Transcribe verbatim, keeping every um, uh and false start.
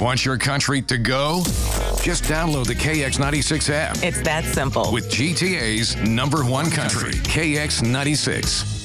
Want your country to go? Just download the K X ninety-six app It's that simple. with G T A's number one country, K X ninety-six.